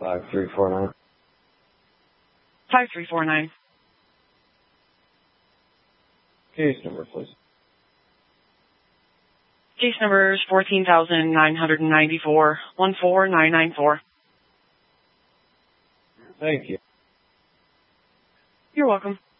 5349. 5349. Case number, please. Case number is 14,994, 14994. Thank you. You're welcome.